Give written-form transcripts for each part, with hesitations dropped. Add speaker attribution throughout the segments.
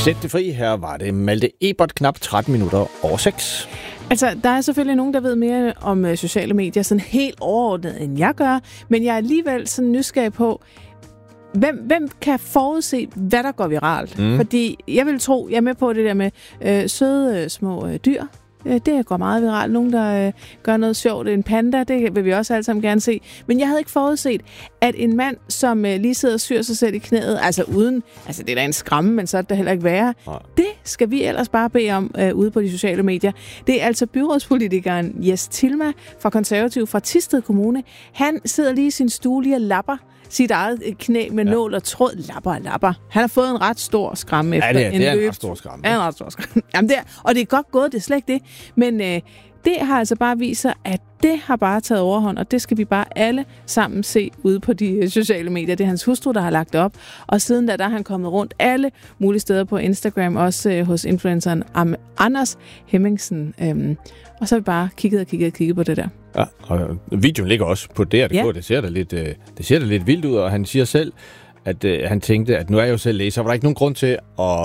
Speaker 1: Sæt det fri. Her var det Malte Ebert, knap 13 minutter over 6.
Speaker 2: Altså, der er selvfølgelig nogen, der ved mere om sociale medier, sådan helt overordnet, end jeg gør, men jeg er alligevel sådan nysgerrig på, hvem kan forudse, hvad der går viralt? Fordi jeg vil tro, jeg er med på det der med søde små dyr. Det går meget viralt. Nogen, der gør noget sjovt. En panda, det vil vi også alle sammen gerne se. Men jeg havde ikke forudset, at en mand, som lige sidder og syr sig selv i knæet, altså det er da en skræmme, men så er det heller ikke værre. Nej. Det skal vi ellers bare bede om ude på de sociale medier. Det er altså byrådspolitikeren Jes Tilma fra Konservativ fra Thisted Kommune. Han sidder lige i sin stue lige og lapper sit eget knæ med nål og tråd. Lapper. Han har fået en ret stor skræmme efter en løb.
Speaker 1: Ja, det er en ret stor skræmme.
Speaker 2: Ja, en ret stor skræmme. Jamen, og det er godt gået, det er slet ikke det. Men det har altså bare vist sig, at det har bare taget overhånd, og det skal vi bare alle sammen se ude på de sociale medier. Det er hans hustru, der har lagt det op. Og siden da, der er han kommet rundt alle mulige steder på Instagram, også hos influenceren Anders Hemmingsen. Og så har vi bare kigget på det der.
Speaker 1: Ja, og videoen ligger også på DR.dk. Ja. Det ser da lidt vildt ud, og han siger selv, at han tænkte, at nu er jeg jo selv læser, så var der ikke nogen grund til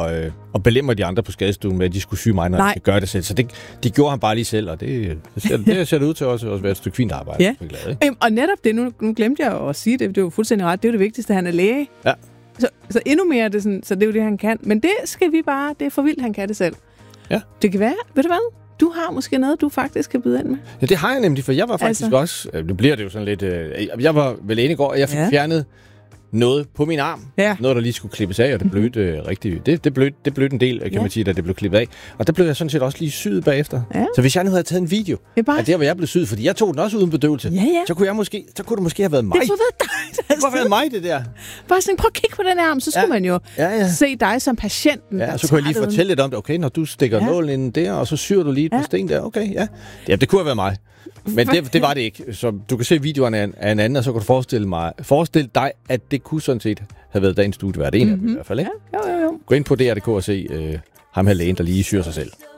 Speaker 1: at belemre de andre på skadestuen med, at de skulle syge mig, når jeg skal gøre det selv. Så det gjorde han bare lige selv, og det ser det ud til også at være et stykke fint arbejde.
Speaker 2: Ja. Glad, og netop det, nu glemte jeg at sige det, det er jo fuldstændig ret, det er jo det vigtigste, han er læge.
Speaker 1: Ja.
Speaker 2: Så endnu mere, det sådan, så det er jo det, han kan. Men det skal vi bare, det er for vildt, han kan det selv.
Speaker 1: Ja.
Speaker 2: Det kan være, ved du hvad? Du har måske noget, du faktisk kan byde ind med.
Speaker 1: Ja, det har jeg nemlig, for jeg var faktisk også... Det bliver det jo sådan lidt... Jeg var vel ene i går, og jeg fik fjernet noget på min arm. Ja. Noget, der lige skulle klippes af, og det blødte rigtig... Det blødte en del, kan man sige, da det blev klippet af. Og der blev jeg sådan set også lige syet bagefter. Ja. Så hvis jeg nu havde taget en video af der, hvor jeg blev syet, fordi jeg tog den også uden bedøvelse, så kunne det måske have været mig.
Speaker 2: Det kunne
Speaker 1: have været mig, det der.
Speaker 2: Bare sådan, prøv at kigge på den arm, så skulle man jo se dig som patienten.
Speaker 1: Ja, så kunne jeg lige fortælle lidt om det. Okay, når du stikker nålen ind der, og så syr du lige et par sten der. Okay, ja. Det kunne have været mig. Men det var det ikke. Så du kan se videoerne af en anden, og så kan du forestille dig, at det kunne sådan set have været dagens studievært. En af dem i hvert fald, ikke?
Speaker 2: Ja, jo.
Speaker 1: Gå ind på DR.dk og se ham her lægen, der lige syr sig selv.